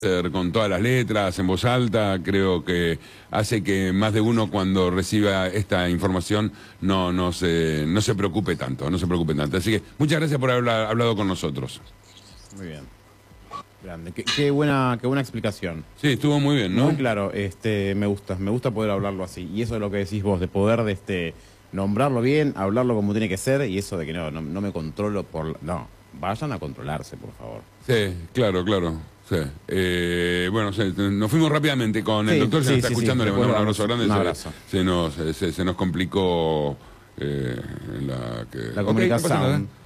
con todas las letras, en voz alta, creo que hace que más de uno cuando reciba esta información no se preocupe tanto, no se preocupe tanto. Así que muchas gracias por haber hablado con nosotros. Muy bien. Grande. Qué buena explicación. Sí, estuvo muy bien, ¿no? Muy claro, me gusta poder hablarlo así. Y eso es lo que decís vos, de poder nombrarlo bien, hablarlo como tiene que ser, y eso de que no me controlo por... No, vayan a controlarse, por favor. Sí, claro. Sí. Bueno, nos fuimos rápidamente con el doctor, se nos está escuchando, le mandamos un abrazo grande. Un abrazo. Se nos complicó la comunicación.